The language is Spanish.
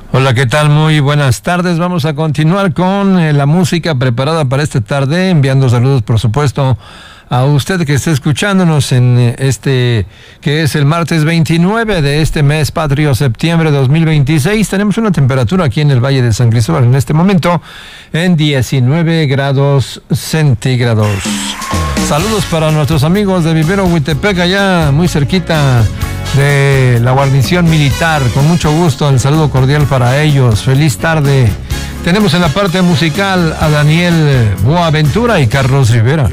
Hola, ¿qué tal? Muy buenas tardes. Vamos a continuar con la música preparada para esta tarde, enviando saludos, por supuesto, a usted que está escuchándonos en que es el martes 29 de este mes patrio, septiembre de 2026. Tenemos una temperatura aquí en el Valle de San Cristóbal en este momento en 19 grados centígrados. Saludos para nuestros amigos de Vivero Huitepec, allá muy cerquita de la guarnición militar. Con mucho gusto, el saludo cordial para ellos. Feliz tarde. Tenemos en la parte musical a Daniel Boaventura y Carlos Rivera.